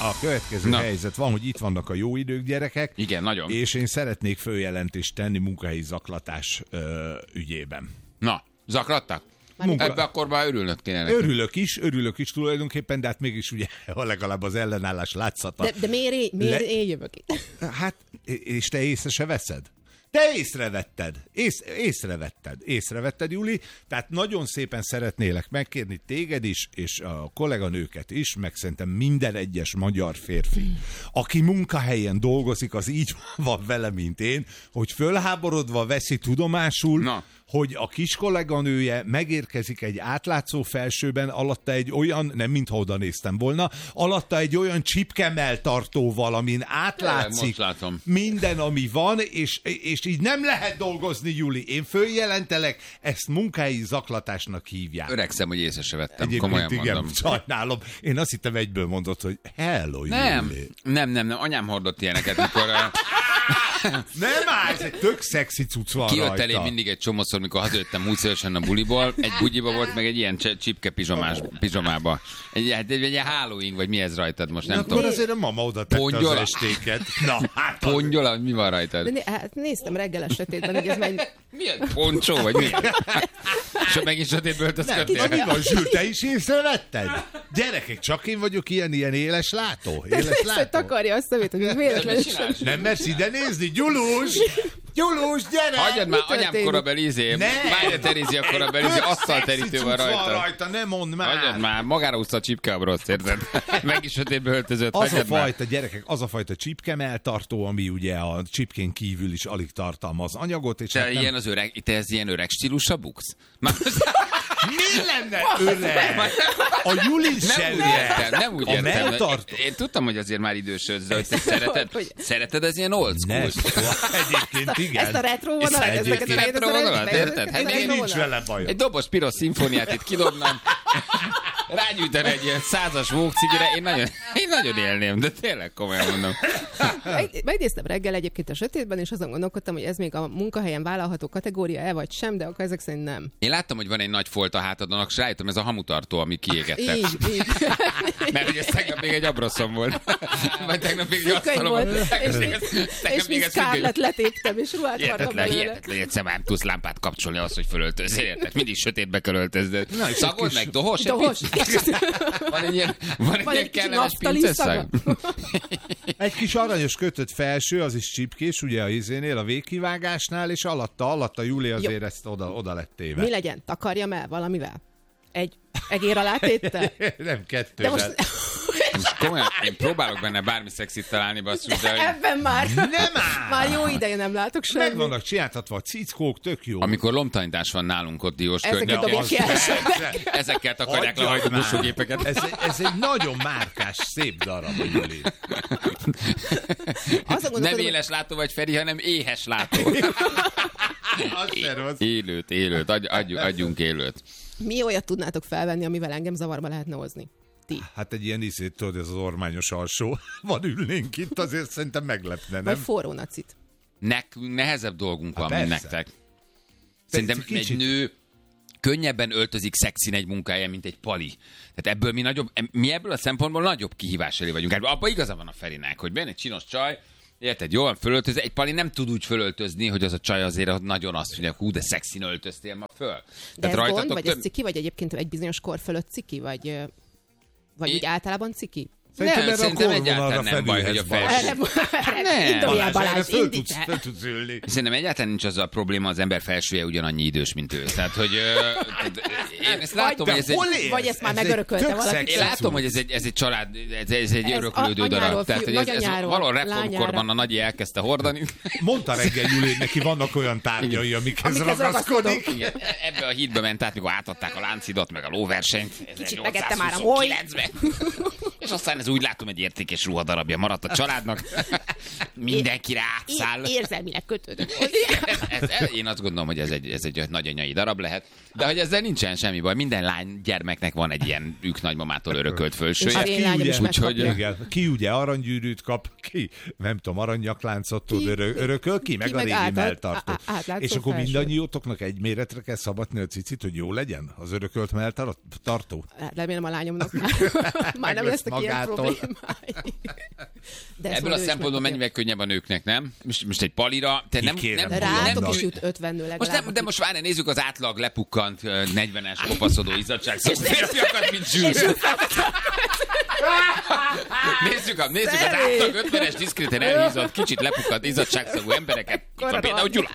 a következő helyzet van, hogy itt vannak a jó idők, gyerekek. Igen, nagyon. És én szeretnék följelentést tenni munkahelyi zaklatás ügyében. Na, zaklattak? Ebbe akkor már örülnöd kéne neki. Örülök is tulajdonképpen, de hát mégis ugye legalább az ellenállás látszata. De miért én jövök itt? Hát, és te észre se veszed? Te észrevetted, Juli, tehát nagyon szépen szeretnélek megkérni téged is, és a kolléganőket is, meg szerintem minden egyes magyar férfi, aki munkahelyen dolgozik, az így van vele, mint én, hogy fölháborodva veszi tudomásul, hogy a kis kolléganője megérkezik egy átlátszó felsőben, alatta egy olyan, nem mintha oda néztem volna, alatta egy olyan csipkemeltartóval, amin átlátszik minden, ami van, és így nem lehet dolgozni, Juli. Én följelentelek, ezt munkahelyi zaklatásnak hívják. Öregszem, hogy észre se vettem, egyébként komolyan igen, mondom. Sajnálom. Én azt hittem egyből mondott, hogy hello, Juli. Nem. Anyám hordott ilyeneket, mikor... Nem áll, ez egy tök szexi cucc van kijött rajta. elé mindig egy csomószor, mikor hazajöttem múltszörösen a buliból, egy bugyiba volt, meg egy ilyen csipke pizsomába. Egy Halloween, vagy mi ez rajtad most, nem tudom. Akkor azért a mama oda tette az estéket. Na, hát Pongyola, mi van rajtad? Hát néztem reggel a sötétben, hogy ez megy... Milyen poncsó, vagy mi? És megint sötétből öltözködtél? mi van, Zsül, te is észrevetted? Gyerekek, csak én vagyok ilyen éles látó. Persze, takarja a szemét, hogy véletlenül sem. Nem mersz ide nézni, Gyulus! Gyulus, gyere! Hagyjad már, anyám korabeli Mária Terézia korabeli asztalterítő van rajta. Ne mondd már! Hagyjad már, magára úszta a csipkeabroszt, érted? Meg is sötétbe öltözött, az a fajta, gyerekek, az a fajta csipkemeltartó, ami ugye a csipkén kívül is alig tartalmaz anyagot. És te, ilyen az öreg, te ez ilyen öreg stílusra buksz? Mi lenne öreg? A Juli se nem úgy értem. Én tudtam, hogy azért már idősödsz, de hogy te szereted ez ilyen old school? Egyébként igen. Ezt a retro vonalat, érted? Hát nincs vele baj. Egy dobos piros szimfóniát itt kidobnám, rágyűjteni egy ilyen 100-as vókcigire, én nagyon élném, de tényleg komolyan mondom. Megnéztem reggel egyébként a sötétben, és azon gondolkodtam, hogy ez még a munkahelyen vállalható kategória-e vagy sem, de akkor ezek szerint nem. Én láttam, hogy van egy nagy folt a hátadon, és rájöttem, ez a hamutartó, ami kiégette. Így. Mert hogy ez tegnap még egy abroszom volt. Vagy tegnap még egy asztalom volt. És mi Scarlett letéptem, és ruhát vartam belőle. Hihetetlen, egyszer már tudsz lámpát kapcsolni ahhoz, hogy fölöltözzél, érted? Mindig sötétbe kell öltözned. Szagold meg, dohos? Van egy ilyen kellemes pinceszag. Egy kis aranyos kötött felső, az is csipkés, ugye a izénél, a végkivágásnál, és alatta Júli azért ezt oda lett téve. Mi legyen? Takarjam el valamivel? Egy egér alá téttel? Nem, kettővel. Most komolyan, én próbálok benne bármi szexit találni, basszus, de... Ebben már. Nem áll! Már jó ideje nem látok semmit. Meg vannak csináltatva a cickók, tök jó. Amikor lomtanítás van nálunk ott Diós Ezeket dobják ki ezekkel takarják le a hajtómosógépeket. Ez egy nagyon márkás, szép darab, Júli. Nem éles látó vagy, Feri, hanem éhes látó. Élőt, adjunk élőt. Mi olyat tudnátok felvenni, amivel engem zavarba lehetne hozni? Ti. Hát egy ilyen tudod, ez az ormányos alsó. Van ülnénk itt, azért szerintem meglepne, nem? Vagy forró nacit. Nekünk nehezebb dolgunk van, mint nektek. Szerintem egy nő könnyebben öltözik szexin egy munkáján, mint egy pali. Tehát mi ebből a szempontból nagyobb kihívás elé vagyunk. Abban igaza van a Ferinek, hogy benne egy csinos csaj, érted, jól fölöltöz, egy pali nem tud úgy fölöltözni, hogy az a csaj azért nagyon azt mondja, hú, de szexin öltöztél ma föl. De ez gond, vagy ez ciki, vagy egyébként egy bizonyos kor fölött ciki, vagy úgy általában ciki? Szerintem egyáltalán nem baj, hogy a felső... Föl tudsz ülni. Szerintem egyáltalán nincs az a probléma, az ember felsője ugyanannyi idős, mint ő. Tehát, hogy én ezt látom, hogy ez egy... Vagy ezt már megörökölte valaki. Én látom, hogy ez egy család, ez egy öröklődő darab. Tehát, hogy ez valahol reformkorban a nagyi elkezdte hordani. Mondta reggel Júli, neki vannak olyan tárgyai, amikhez ragaszkodik. Ebbe a hídbe ment át, mikor átadták a láncidat, meg a lóversenyt. Kicsit megette már a moly. És aztán ez úgy látom, egy értékes ruhadarabja maradt a családnak. mindenkire átszáll. Érzelmileg kötődök. Én azt gondolom, hogy ez egy nagyanyai darab lehet, de hogy ezzel nincsen semmi baj. Minden lány gyermeknek van egy ilyen nagymamától örökölt fölsője. Hát Ki ugye aranygyűrűt kap, ki nem tudom, aranynyakláncot tud örököl, ki meg a régi melltartó. És akkor mindannyiótoknak egy méretre kell szabadni a cicit, hogy jó legyen az örökölt melltartó? Remélem a lányomnak már nem lesznek ilyen problémái. Ebből a szempontból mennyivel könnyebb a nőknek, nem? Most egy palira, te nem rátok is jut 50 nő legalább. De most várj, nézzük az átlag lepukkant 40-es kopaszodó izzadságszagú férfiakat, mint Zsűz. Nézzük az átlag 50-es diszkréten elhízott, kicsit lepukkant izzadságszagú embereket. Itt van például Gyula.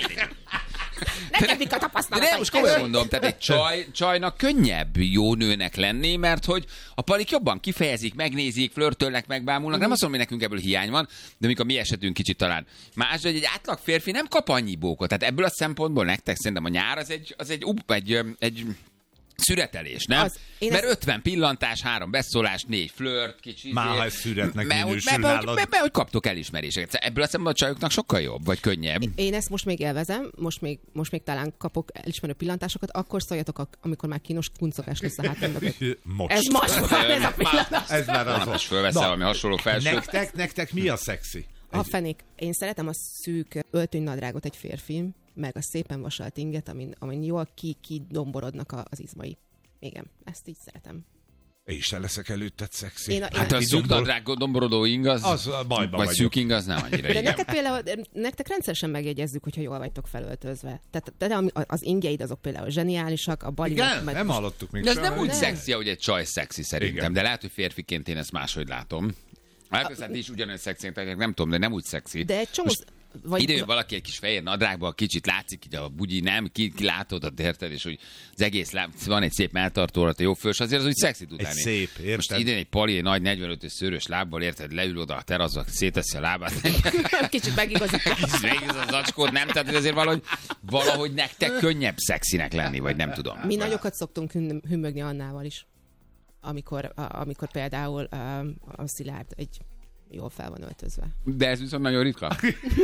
Nekem mik a tapasztalatai. De most komolyan mondom, tehát egy csajnak könnyebb jó nőnek lenni, mert hogy a palik jobban kifejezik, megnézik, flörtölnek, megbámulnak. Nem azt mondom, hogy nekünk ebből hiány van, de mikor mi esetünk kicsit talán más, hogy egy átlag férfi nem kap annyi bókot. Tehát ebből a szempontból nektek szerintem a nyár az egy szüretelés, nem? Mert 50 pillantás, 3 beszólás, 4 flört, kicsit. Már ha ez szüretnek minősül nálad. Mert hogy kaptok elismeréseket. Ebből a szemben a csajoknak sokkal jobb, vagy könnyebb. Én ezt most még élvezem, most még talán kapok elismerő pillantásokat, akkor szóljatok, amikor már kínos kuncogás lesz a hátam mögött. Ez most ez a pillanat. Ez már az. Most fölveszel valami hasonló felsőt. Nektek mi a szexi? A fenék. Én szeretem a szűk öltönynadrágot egy férfi, meg a szépen vasalt inget, amin jól kidomborodnak az izmai. Igen, ezt így szeretem. Én is leszek előtted szexi. Hát a szűk nadrág domborodó ing az vagy szűk ing az nem annyira. De nektek rendszeresen megjegyezzük, hogyha jól vagytok felöltözve. Tehát az ingjeid azok például zseniálisak, a bali. Igen, nem hallottuk még. De ez nem úgy szexi, ahogy egy csaj szexi szerintem. Igen. De lehet, hogy férfiként én ezt máshogy látom. Hát is ugyanolyan szexi, nem tudom, de nem úgy szexi. De egy csomó... Idejön valaki egy kis fehér nadrágban, kicsit látszik, hogy a bugyi nem, ki látod, érted, és hogy az egész van egy szép melltartó alatt, a jó fős, azért az úgy szexi tud lenni. Szép, érted? Most idén egy pali, egy nagy 45-ös szőrös lábbal, érted, leül oda a teraszba, széteszi a lábát. Kicsit megigazít. Az acskót, nem? Tehát azért valahogy nektek könnyebb szexinek lenni, vagy nem tudom. Mi nagyokat szoktunk hümmögni Annával is, amikor például a Szilárd egy jól fel van öltözve. De ez viszont nagyon ritka.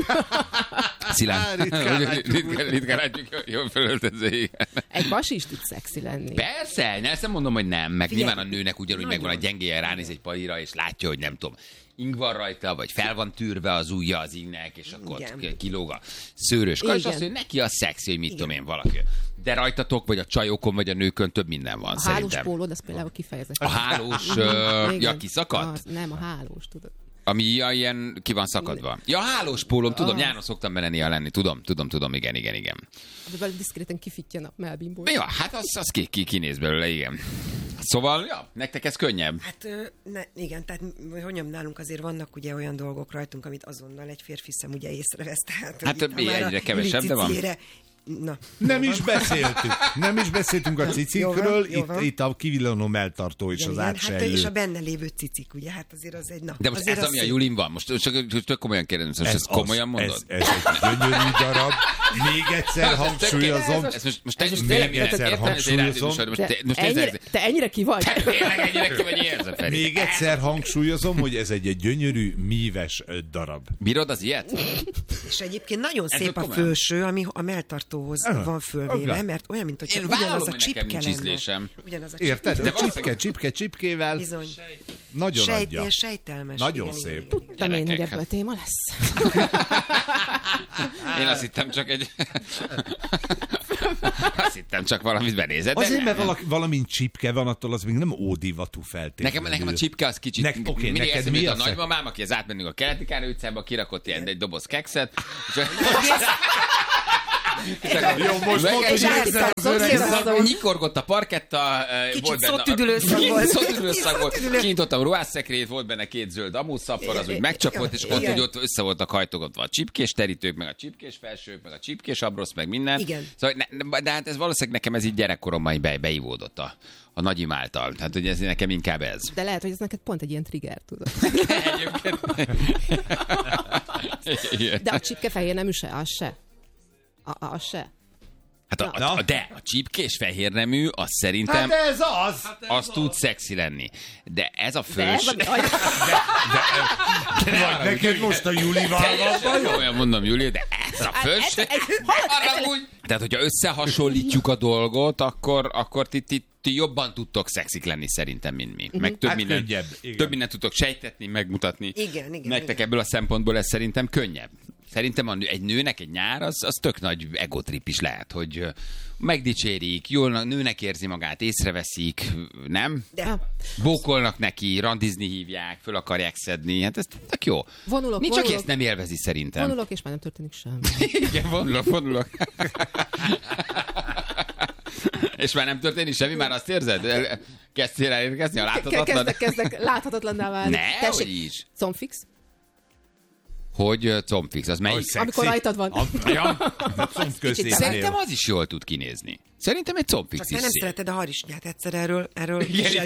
Szilárd. Ritkán látjuk, jól felöltözve. Egy basi is tud szexi lenni. Persze, nem mondom, hogy nem. Meg nyilván a nőnek ugyanúgy megvan a gyengéje, ránéz egy palira, és látja, hogy nem tudom, ing van rajta, vagy fel van tűrve az ujja az ingnek, és akkor kilóg a szőrös kacs, azt mondja, neki a szexi, hogy mit tudom én valaki. De rajtatok, vagy a csajokon, vagy a nőkön több minden van, szerintem. A hálós pólód, az például kifejezett. A hálós, kiszakadt? Nem, a hálós, tudod. Ami ilyen ki van szakadva. Ja, hálós pólom, tudom, nyáron szoktam benne néha lenni, tudom, igen. Amivel diszkréten kifittyen a melbimból. Ja, hát az kinéz belőle, igen. Szóval, ja, nektek ez könnyebb. Hát igen, tehát hogy mondjam, nálunk azért vannak ugye olyan dolgok rajtunk, amit azonnal egy férfi szem ugye észrevesz. Hát egyre kevesebb, de van. Na, nem is beszéltünk a cicikről, itt a kivillanó melltartó és az átsejlő. Hát és a benne lévő cicik, ugye, hát azért az egy De most ez, ami a Julin van, most csak komolyan kérdezem, most ezt komolyan mondod? Ez egy gyönyörű darab, még egyszer hangsúlyozom. Te ennyire ki vagy? Még egyszer hangsúlyozom, hogy ez egy gyönyörű, míves darab. Bírod az ilyet? És egyébként nagyon szép a fölső, ami a melltartó van fölvéve, mert olyan, mint hogy ugyanaz a csipke lenne. Érted? Csipkével. Bizony. Nagyon adja. Sejtelmes. Nagyon szép. Tudtam én, hogy ebből téma lesz. Én azt hittem csak valamit benézed. Azért, mert valamint csipke van, attól az még nem ódivatú feltétlenül. Nekem a csipke az kicsit... Mindig eszembe jut a nagymamám, aki az átmennünk a Keleti Károly utcába, kirakott ilyen egy doboz kekszet. Jó, most mondod, hogy nyikorgott a parketta, kicsit szótüdülőszag volt. Kinyitottam a ruhásszekrélyét, volt benne 2 zöld amúszapor, az úgy megcsapott, és ott össze voltak hajtogatva a csipkés terítők, meg a csipkés felsők, meg a csipkés abrosz, meg minden. Szóval, de hát ez valószínűleg nekem ez így gyerekkoromban beivódott a nagyim által. Tehát, hogy ez nekem inkább ez. De lehet, hogy ez neked pont egy ilyen trigger, tudod. De a csipke fehér nemű se, az se. Az se. Hát de a csípkés fehérnemű, az szerintem... Hát ez az! Az tud szexi lenni. De ez a fős... Vagy neked most a Julival van? Olyan mondom, Juli, de ez a fős... Tehát, hogyha összehasonlítjuk a dolgot, akkor ti jobban tudtok szexik lenni szerintem, mint mi. Meg több mindent tudtok sejtetni, megmutatni. Igen. Nektek ebből a szempontból ez szerintem könnyebb. Szerintem egy nőnek egy nyár, az tök nagy egotrip is lehet, hogy megdicsérik, jól nőnek érzi magát, észreveszik, nem? De. Bókolnak neki, randizni hívják, föl akarják szedni, hát ez tök jó. Nincs, aki ezt nem élvezi szerintem. Vonulok, és már nem történik semmi. Igen, vonulok. És már nem történik semmi, már azt érzed? Kezdtél elérkezni a láthatatlan? Kezdek láthatatlanná válni. Hogy is. Combfix? Hogy combfix, az melyik? Amikor rajtad van. Szerintem az is jól tud kinézni. Szerintem egy combfix is szép. Nem szereted a harisnyát egyszer erről. Igen,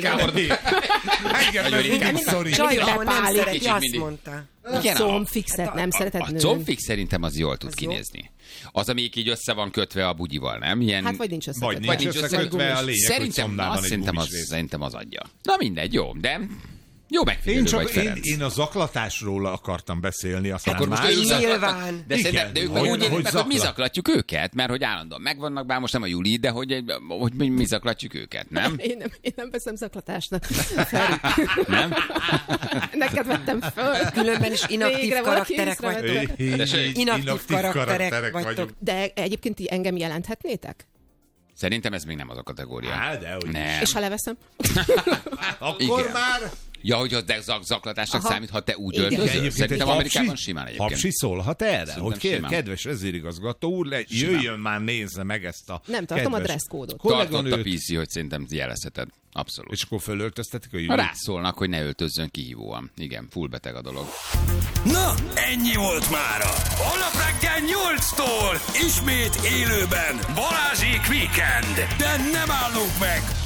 Csajban nem szereti, azt mondta. A combfixet nem szereted nőn. A combfix szerintem az jól tud kinézni. Az, amelyik így össze van kötve a bugyival, nem? Ilyen... Hát vagy nincs összekötve. Vagy nincs összekötve, a lényeg, hogy szomnában egy gumis. Szerintem az adja. Na mindegy, jó, de... Jó megfigyelő vagy, Ferenc. Én a zaklatásról akartam beszélni, aztán akkor most nyilván. De ők meg úgy élik meg, hogy mi zaklatjuk őket, mert hogy állandóan megvannak, bár most nem a Juli, de hogy mi zaklatjuk őket, nem? Én nem veszem zaklatásnak. Nem? Neked vettem föl. Különben is inaktív karakterek vagytok. Inaktív karakterek vagytok. De egyébként engem jelenthetnétek? Szerintem ez még nem az a kategória. És ha leveszem? Akkor már... Ja, hogy az zaklatásnak számít, ha te úgy öltözöl. Szerintem Amerikában simán egyébként. Papsi szólhat erre? Szerintem hogy kedves vezérigazgató úr, jöjjön már, nézze meg ezt a nem tartom a dresszkódot. Tartott a PC, hogy szerintem jelezheted. Abszolút. És akkor fölöltöztetik a jövőt? Rászólnak, hogy ne öltözzön kihívóan. Igen, full beteg a dolog. Na, ennyi volt mára. Holnap reggel 8-tól ismét élőben Balázsék Weekend. De nem állunk meg!